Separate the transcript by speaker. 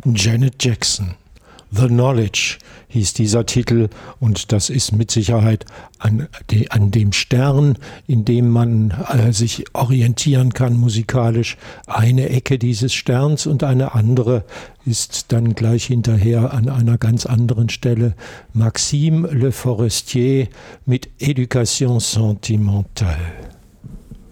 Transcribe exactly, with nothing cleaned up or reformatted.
Speaker 1: Janet Jackson. The Knowledge hieß dieser Titel, und das ist mit Sicherheit an, de, an dem Stern, in dem man äh, sich orientieren kann musikalisch, eine Ecke dieses Sterns, und eine andere ist dann gleich hinterher an einer ganz anderen Stelle Maxime Le Forestier mit Éducation sentimentale.